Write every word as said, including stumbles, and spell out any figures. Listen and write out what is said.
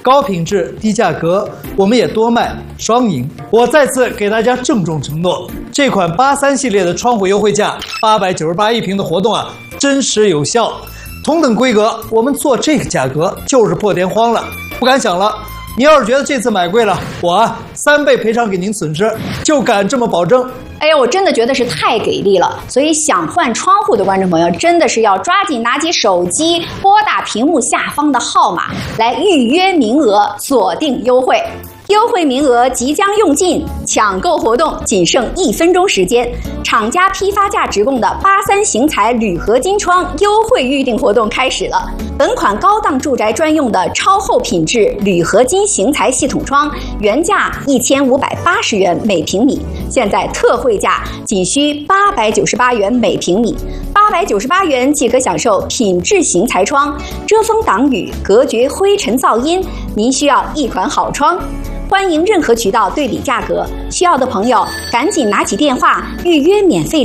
高品质低价格，我们也多卖，双赢。我再次给大家郑重承诺，这款八三系列的窗户优惠价八百九十八一平的活动啊，真实有效。同等规格，我们做这个价格就是破天荒了，不敢想了。您要是觉得这次买贵了，我啊三倍赔偿给您损失，就敢这么保证。 哎呀，我真的觉得是太给力了，所以想换窗户的观众朋友真的是要抓紧拿起手机，拨打屏幕下方的号码来预约名额，锁定优惠。优惠名额即将用尽，抢购活动仅剩一分钟时间。厂家批发价直供的八三型材铝合金窗优惠预订活动开始了。本款高档住宅专用的超厚品质铝合金型材系统窗，原价一千五百八十元每平米，现在特惠价仅需八百九十八元每平米。八百九十八元即可享受品质型材窗，遮风挡雨，隔绝灰尘噪音。您需要一款好窗。欢迎任何渠道对比价格，需要的朋友赶紧拿起电话预约免费